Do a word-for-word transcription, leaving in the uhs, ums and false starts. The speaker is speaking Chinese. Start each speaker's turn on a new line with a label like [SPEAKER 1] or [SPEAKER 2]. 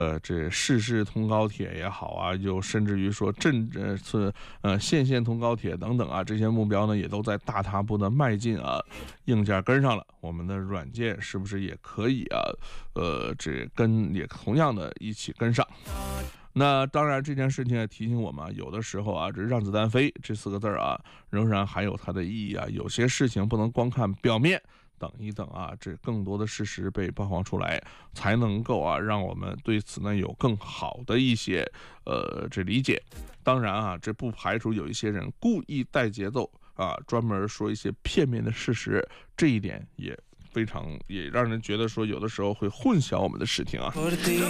[SPEAKER 1] 呃，这市市通高铁也好啊，就甚至于说镇呃是呃县县通高铁等等啊，这些目标呢也都在大踏步的迈进啊。硬件跟上了，我们的软件是不是也可以啊？呃，这跟也同样的一起跟上。那当然，这件事情也提醒我们啊，有的时候啊，这让子弹飞这四个字啊，仍然还有它的意义啊。有些事情不能光看表面，等一等啊，这更多的事实被曝光出来，才能够啊，让我们对此呢有更好的一些呃这理解。当然啊，这不排除有一些人故意带节奏啊，专门说一些片面的事实，这一点也非常也让人觉得说有的时候会混淆我们的视听啊。